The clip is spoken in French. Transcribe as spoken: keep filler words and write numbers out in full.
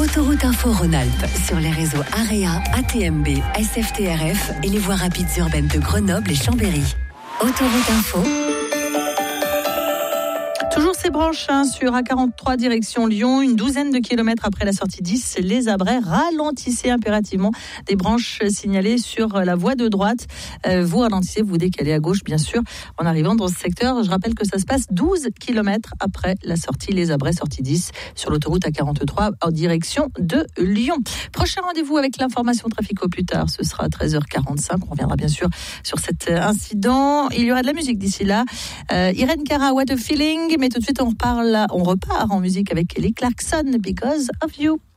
Autoroute Info Rhône-Alpes sur les réseaux AREA, A T M B, S F T R F et les voies rapides urbaines de Grenoble et Chambéry. Autoroute Info. Toujours ces branches hein, sur A quarante-trois direction Lyon, une douzaine de kilomètres après la sortie dix, les Abrais, ralentissez impérativement. Des branches signalées sur la voie de droite. Euh, vous ralentissez, vous décalez à gauche bien sûr en arrivant dans ce secteur. Je rappelle que ça se passe douze kilomètres après la sortie les Abrais, sortie dix sur l'autoroute A quarante-trois en direction de Lyon. Prochain rendez-vous avec l'information trafic au plus tard, ce sera à treize heures quarante-cinq. On reviendra bien sûr sur cet incident. Il y aura de la musique d'ici là. Euh, Irene Cara, What a Feeling. Mais tout de suite, on, reparle, on repart en musique avec Kelly Clarkson, Because of You.